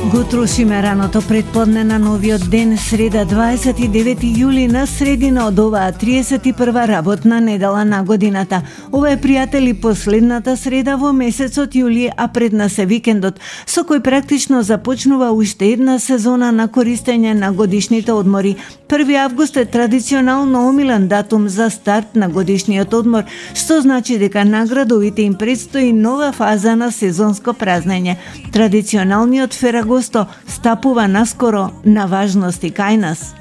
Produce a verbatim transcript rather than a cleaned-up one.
Го трошиме раното предподне на новиот ден, среда дваесет и девети јули, на средина од оваа триесет и прва работна недела на годината. Ова е, пријатели, последната среда во месецот јули, а пред нас е викендот, со кој практично започнува уште една сезона на користење на годишните одмори. први август е традиционално омилен датум за старт на годишниот одмор, што значи дека на градовите им предстои нова фаза на сезонско празнење. Традиционалниот Ферагосто стапува наскоро на важности кај нас.